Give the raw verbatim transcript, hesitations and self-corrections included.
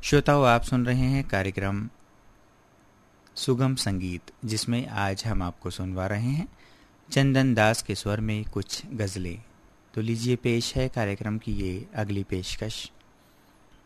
श्रोताओं, आप सुन रहे हैं कार्यक्रम सुगम संगीत, जिसमें आज हम आपको सुनवा रहे हैं चंदन दास के स्वर में कुछ गज़लें। तो लीजिए, पेश है कार्यक्रम की ये अगली पेशकश।